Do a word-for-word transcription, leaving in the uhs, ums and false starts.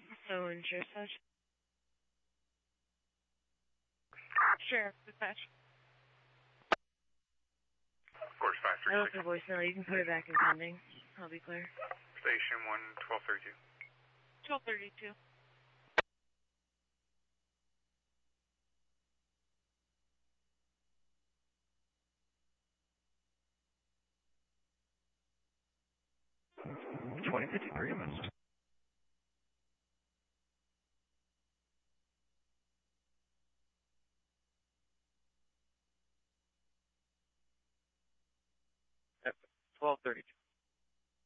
So insurance such. Sheriff, dispatch. Of course, five three I left six. a voicemail. You can put it back in pending. I'll be clear. Station one, twelve thirty-two. twelve thirty-two. twenty fifty-three minutes. twelve thirty-two.